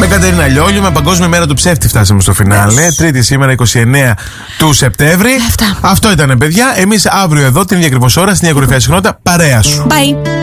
Με Κατερίνα Λιόλιο, με Παγκόσμια Μέρα του Ψεύτη φτάσαμε στο φινάλε. Τρίτη σήμερα, 29 του Σεπτέμβρη. Αυτά. Αυτό ήταν, παιδιά. Εμείς αύριο εδώ την ίδια ακριβώς ώρα, στην ίδια κορυφαία συχνότητα, παρέα σου. Bye.